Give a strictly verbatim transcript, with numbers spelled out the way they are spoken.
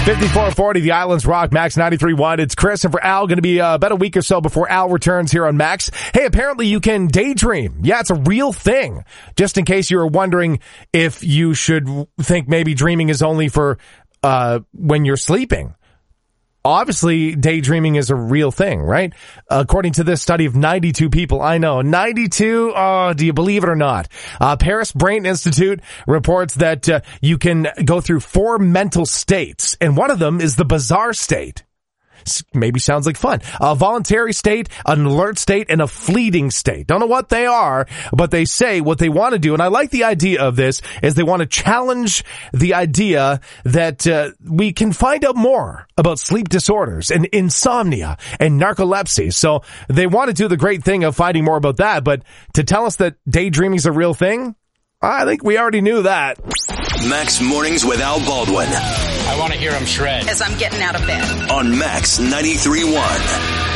fifty-four forty, the Islands Rock, Max ninety-three point one. It's Chris, and for Al, going to be uh, about a week or so before Al returns here on Max. Hey, apparently you can daydream. Yeah, it's a real thing. Just in case you were wondering if you should think maybe dreaming is only for uh when you're sleeping. Obviously, daydreaming is a real thing, right? According to this study of ninety-two people, I know, ninety-two, oh, do you believe it or not? Uh, Paris Brain Institute reports that uh, you can go through four mental states, and one of them is the bizarre state. Maybe sounds like fun. A voluntary state, an alert state, and a fleeting state. Don't know what they are, but they say what they want to do. And I like the idea of this is they want to challenge the idea that uh, we can find out more about sleep disorders and insomnia and narcolepsy. So they want to do the great thing of finding more about that. But to tell us that daydreaming is a real thing, I think we already knew that. Max Mornings with Al Baldwin. I want to hear him shred as I'm getting out of bed. On Max ninety-three point one.